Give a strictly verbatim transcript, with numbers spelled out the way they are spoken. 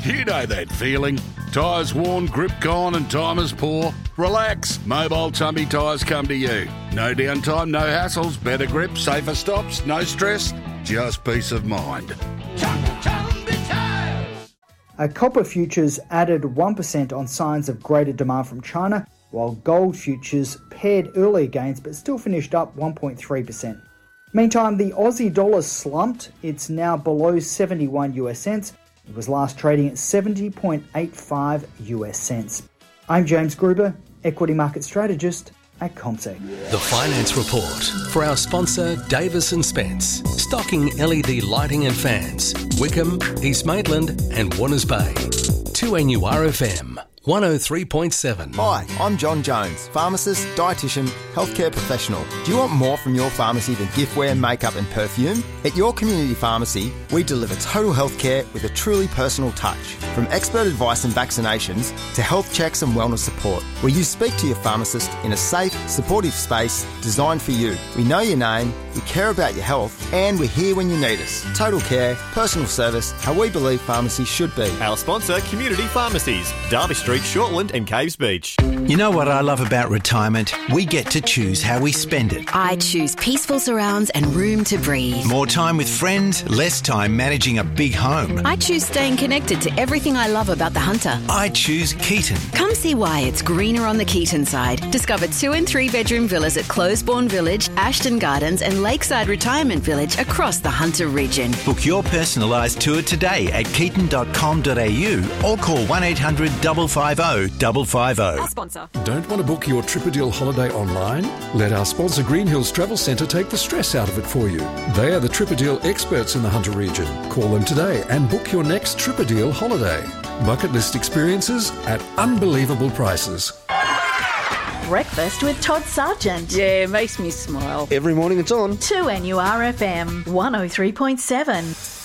You know that feeling. Tyres worn, grip gone and time is poor? Relax. Mobile Tumby Tyres come to you. No downtime, no hassles, better grip, safer stops, no stress, just peace of mind. Uh, copper futures added one percent on signs of greater demand from China, while gold futures paired earlier gains but still finished up one point three percent. Meantime, the Aussie dollar slumped. It's now below seventy-one US cents. It was last trading at seventy point eight five US cents. I'm James Gruber, equity market strategist at CommSec. The Finance Report for our sponsor Davis and Spence, stocking L E D lighting and fans, Wickham, East Maitland and Warners Bay. two N U R F M one oh three point seven. Hi, I'm John Jones, pharmacist, dietitian, healthcare professional. Do you want more from your pharmacy than giftware, makeup and perfume? At your community pharmacy, we deliver total healthcare with a truly personal touch. From expert advice and vaccinations to health checks and wellness support, where you speak to your pharmacist in a safe, supportive space designed for you. We know your name, we care about your health, and we're here when you need us. Total care, personal service, how we believe pharmacy should be. Our sponsor, Community Pharmacies, Derby Street, Shortland and Caves Beach. You know what I love about retirement? We get to choose how we spend it. I choose peaceful surrounds and room to breathe. More time with friends, less time managing a big home. I choose staying connected to everything I love about the Hunter. I choose Keaton. Come see why it's greener on the Keaton side. Discover two and three bedroom villas at Closebourne Village, Ashton Gardens and Lakeside Retirement Village across the Hunter region. Book your personalised tour today at keaton dot com dot a u or call one eight hundred five five zero five five zero. Our sponsor. Don't want to book your Tripadil holiday online? Let our sponsor Green Hills Travel Centre take the stress out of it for you. They are the Tripadil experts in the Hunter region. Call them today and book your next Tripadil holiday. Bucket list experiences at unbelievable prices. Breakfast with Todd Sargent. Yeah, makes me smile. Every morning it's on. two N U R F M one oh three point seven.